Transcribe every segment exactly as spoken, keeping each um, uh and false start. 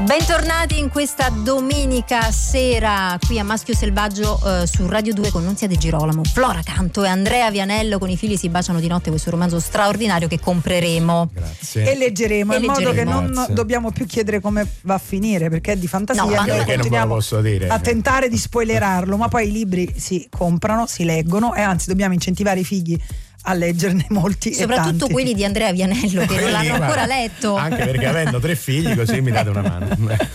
Bentornati in questa domenica sera qui a Maschio Selvaggio eh, su Radio due con Nunzia De Girolamo, Flora Canto e Andrea Vianello con I figli si baciano di notte, questo romanzo straordinario che compreremo. Grazie. E leggeremo, e in leggeremo. Modo che non Grazie. Dobbiamo più chiedere come va a finire, perché è di fantasia. No, noi perché continuiamo non ve lo posso dire. a tentare di spoilerarlo, ma poi i libri si comprano, si leggono e anzi dobbiamo incentivare i figli a leggerne molti, soprattutto e tanti. Quelli di Andrea Vianello che non l'hanno ancora letto, anche perché avendo tre figli così mi date una mano.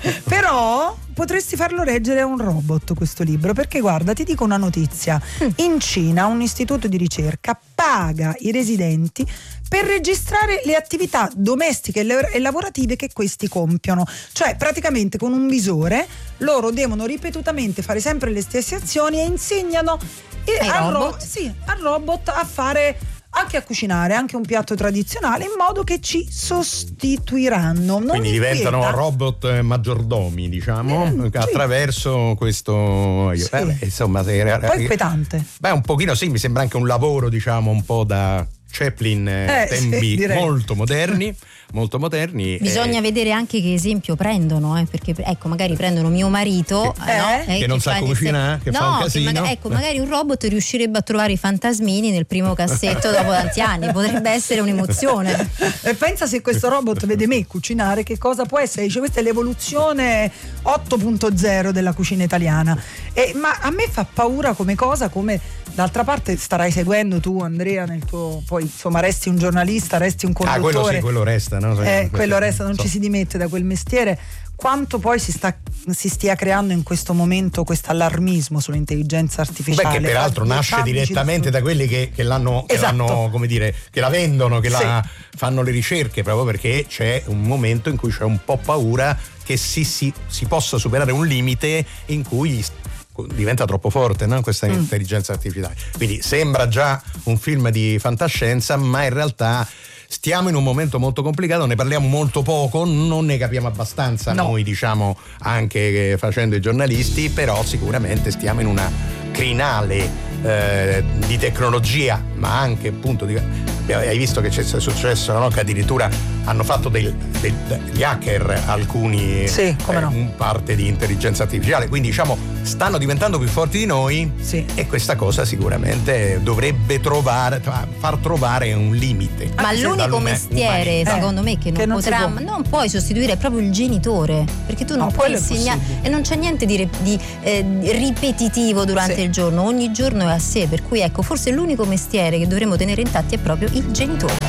Però potresti farlo leggere a un robot questo libro, perché guarda, ti dico una notizia: in Cina un istituto di ricerca paga i residenti per registrare le attività domestiche e lavorative che questi compiono, cioè praticamente con un visore loro devono ripetutamente fare sempre le stesse azioni e insegnano E al, robot? Ro- sì, al robot a fare, anche a cucinare, anche un piatto tradizionale, in modo che ci sostituiranno. Non Quindi diventano inquieta. robot maggiordomi, diciamo, Mm, attraverso sì. questo. Sì. Eh, insomma, se, poi inquietante. Beh, un pochino sì, mi sembra anche un lavoro, diciamo, un po' da Chaplin, eh, tempi sì, molto moderni. molto moderni. Bisogna eh, vedere anche che esempio prendono, eh, perché ecco, magari prendono mio marito che, eh, no? eh, eh, che non sa cucinare, che no, fa un casino. che magari, ecco, magari un robot riuscirebbe a trovare i fantasmini nel primo cassetto dopo tanti anni, potrebbe essere un'emozione. E pensa se questo robot vede me cucinare, che cosa può essere? Dice, questa è l'evoluzione otto punto zero della cucina italiana. E, ma a me fa paura come cosa, come d'altra parte starai seguendo tu, Andrea, nel tuo, poi insomma resti un giornalista, resti un conduttore. Ah, quello sì, quello resta, no? Eh, quello resta, non so. ci si dimette da quel mestiere. Quanto poi si sta si stia creando in questo momento questo allarmismo sull'intelligenza artificiale. Beh, che peraltro nasce direttamente da quelli che, che, l'hanno, che esatto. l'hanno, come dire, che la vendono, che sì. la fanno le ricerche, proprio perché c'è un momento in cui c'è un po' paura che si, si, si possa superare un limite in cui diventa troppo forte, no? Questa mm. intelligenza artificiale. Quindi sembra già un film di fantascienza, ma in realtà stiamo in un momento molto complicato, ne parliamo molto poco, non ne capiamo abbastanza no. noi, diciamo, anche facendo i giornalisti, però sicuramente stiamo in una crinale eh, di tecnologia, ma anche appunto di, hai visto che c'è successo, no? Che addirittura hanno fatto dei, dei, degli hacker alcuni sì, come eh, no. un parte di intelligenza artificiale, quindi diciamo stanno diventando più forti di noi sì. e questa cosa sicuramente dovrebbe trovare far trovare un limite. Ma l'unico mestiere umanità. secondo me che non, che non potrà può. non puoi sostituire è proprio il genitore, perché tu non no, puoi insegnare e non c'è niente di, di eh, ripetitivo durante sì. il giorno, ogni giorno è a sé, per cui ecco, forse l'unico mestiere che dovremmo tenere intatti è proprio il genitore.